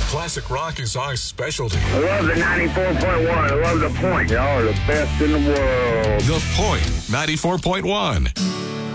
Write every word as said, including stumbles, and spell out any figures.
Classic rock is our specialty. I love the ninety-four point one. I love the point. Y'all are the best in the world. The Point, ninety-four point one.